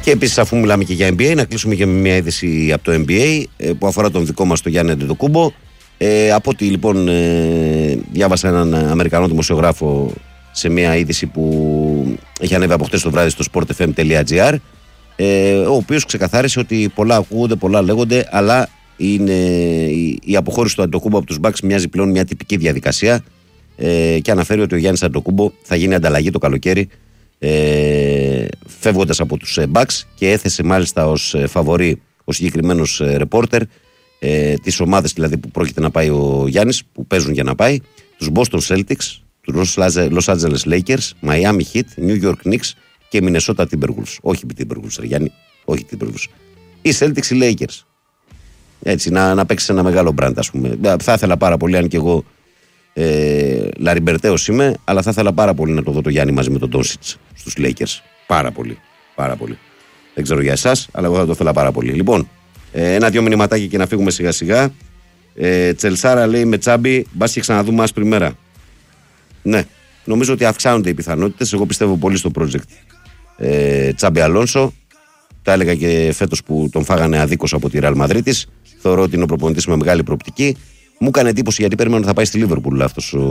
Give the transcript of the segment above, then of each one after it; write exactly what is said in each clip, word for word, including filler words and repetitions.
Και επίσης, αφού μιλάμε και για N B A, να κλείσουμε και με μια είδηση από το N B A που αφορά τον δικό μας τον Γιάννη Αντετοκούμπο. Ε, από ό,τι λοιπόν ε, διάβασα έναν Αμερικανό δημοσιογράφο σε μια είδηση που έχει ανέβει από χτες το βράδυ στο sportfm τελεία gr, ε, ο οποίος ξεκαθάρισε ότι πολλά ακούγονται, πολλά λέγονται, αλλά είναι, η, η αποχώρηση του Αντετοκούμπο από τους Bucks μοιάζει πλέον μια τυπική διαδικασία, ε, και αναφέρει ότι ο Γιάννης Αντετοκούμπο θα γίνει ανταλλαγή το καλοκαίρι, ε, φεύγοντας από τους Bucks, και έθεσε μάλιστα ως φαβορί ο συγκεκριμένος ρεπόρτερ ε, τις ομάδες δηλαδή που πρόκειται να πάει ο Γιάννης, που παίζουν για να πάει, τους Boston Celtics, τους Los Angeles Lakers, Miami Heat, New York Knicks και Minnesota Timberwolves. Όχι οι Timberwolves, ρε Γιάννη, όχι οι Timberwolves. Οι Celtics, οι Lakers. Έτσι, να, να παίξει ένα μεγάλο μπραντ, ας πούμε. Θα ήθελα πάρα πολύ, αν και εγώ ε, λαριμπερτέος είμαι, αλλά θα ήθελα πάρα πολύ να το δω το Γιάννη μαζί με τον Doncic στους Lakers. Πάρα πολύ, πάρα πολύ. Δεν ξέρω για εσάς, αλλά εγώ θα το ήθελα πάρα πολύ. Λοιπόν, ε, ένα-δυο μηνυματάκια και να φύγουμε σιγά-σιγά. Ε, Τσελσάρα λέει με Τσάμπι, μπας και ξαναδούμε άσπρη μέρα. Ναι, νομίζω ότι αυξάνονται οι πιθανότητες. Εγώ πιστεύω πολύ στο project ε, Τσάμπι Αλόνσο. Τα έλεγα και φέτος που τον φάγανε αδίκως από τη Ρεάλ Μαδρίτης. Θεωρώ ότι είναι ο προπονητής με μεγάλη προοπτική. Μου έκανε εντύπωση γιατί περίμενα ότι θα πάει στη Λίβερπουλ αυτός ο,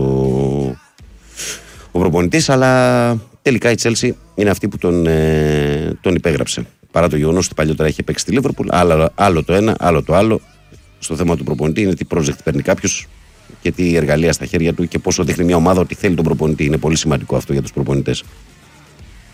ο προπονητής. Αλλά τελικά η Τσέλσι είναι αυτή που τον, ε, τον υπέγραψε. Παρά το γεγονός ότι παλιότερα είχε παίξει στη Λίβερπουλ. Άλλο, άλλο το ένα, άλλο το άλλο. Στο θέμα του προπονητή είναι τι project παίρνει κάποιος και τι εργαλεία στα χέρια του και πόσο δείχνει μια ομάδα ότι θέλει τον προπονητή. Είναι πολύ σημαντικό αυτό για τους προπονητές.